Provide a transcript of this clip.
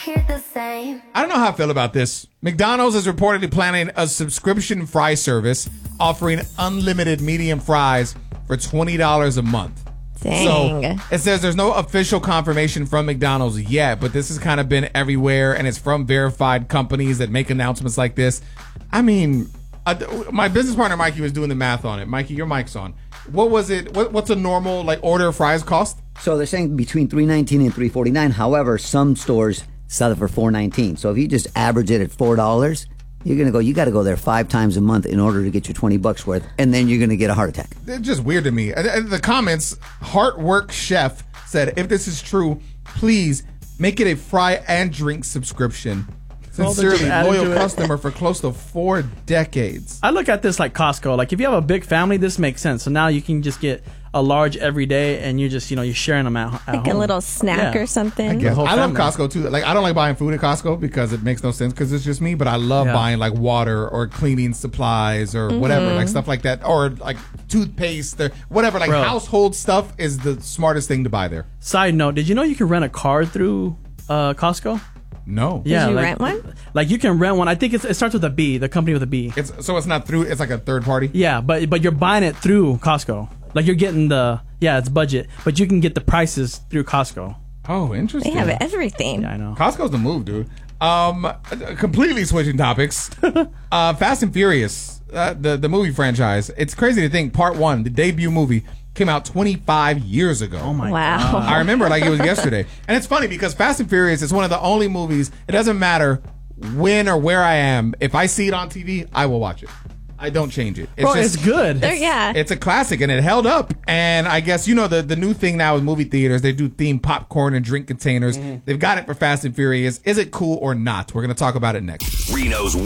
hear the same. I don't know how I feel about this. McDonald's is reportedly planning a subscription fry service offering unlimited medium fries for $20 a month. Dang. So it says there's no official confirmation from McDonald's yet, but this has kind of been everywhere, and it's from verified companies that make announcements like this. I mean, my business partner Mikey was doing the math on it. Mikey, your mic's on. What was it? What's a normal like order of fries cost? So they're saying between $3.19 and $3.49. However, some stores sell it for $4.19. So if you just average it at $4, you got to go there 5 times a month in order to get your $20 worth, and then you're going to get a heart attack. It's just weird to me. And the comments, Heartwork Chef said, if this is true, please make it a fry and drink subscription. Sincerely, loyal customer for close to 4 decades. I look at this like Costco. Like if you have a big family, this makes sense. So now you can just get a large every day, and you're just you're sharing them at home. Like a little snack or something. I love Costco too. Like I don't like buying food at Costco because it makes no sense because it's just me. But I love buying like water or cleaning supplies or whatever, like stuff like that, or like toothpaste or whatever. Like household stuff is the smartest thing to buy there. Side note: did you know you can rent a car through Costco? No. Did you rent one? Like you can rent one. I think it starts with a B. The company with a B. It's not through. It's like a third party. Yeah, but you're buying it through Costco. Like you're getting it's budget, but you can get the prices through Costco. Oh, interesting. They have everything. Yeah, I know. Costco's the move, dude. Completely switching topics. Fast and Furious, the movie franchise. It's crazy to think Part 1, the debut movie, came out 25 years ago. Oh my God. I remember like it was yesterday. And it's funny because Fast and Furious is one of the only movies, it doesn't matter when or where I am. If I see it on TV, I will watch it. I don't change it. It's good. It's a classic, and it held up. And I guess, the new thing now with movie theaters, they do themed popcorn and drink containers. They've got it for Fast and Furious. Is it cool or not? We're going to talk about it next. Reno's